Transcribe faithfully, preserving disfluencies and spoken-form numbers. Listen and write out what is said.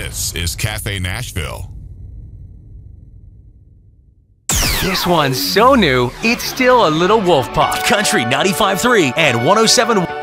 This is Cafe Nashville. This one's so new, it's still a little wolf pup. Country ninety-five point three and one oh seven.